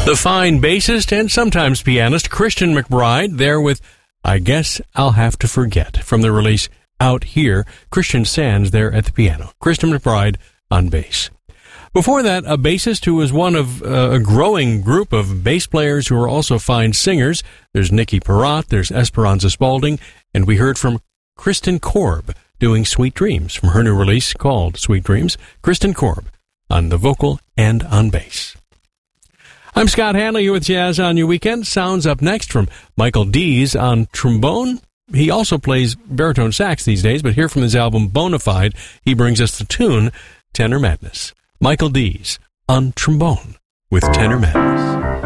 The fine bassist and sometimes pianist Christian McBride there with I Guess I'll Have to Forget from the release Out Here. Christian Sands there at the piano. Christian McBride on bass. Before that, a bassist who was one of a growing group of bass players who are also fine singers. There's Nikki Perrott, there's Esperanza Spalding, and we heard from Kristen Korb doing Sweet Dreams from her new release called Sweet Dreams. Kristen Korb on the vocal and on bass. I'm Scott Hanley here with Jazz on Your Weekend. Sounds up next from Michael Dees on trombone. He also plays baritone sax these days, but here from his album Bonafide, he brings us the tune Tenor Madness. Michael Dees on trombone with Tenor Madness.